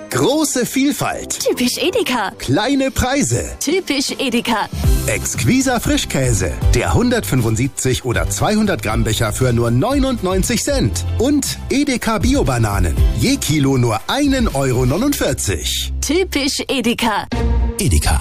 Große Vielfalt. Typisch Edeka. Kleine Preise. Typisch Edeka. Exquiser Frischkäse. Der 175 oder 200 Gramm Becher für nur 99 Cent. Und Edeka Bio-Bananen. Je Kilo nur 1,49 €. Typisch Edeka. Edeka.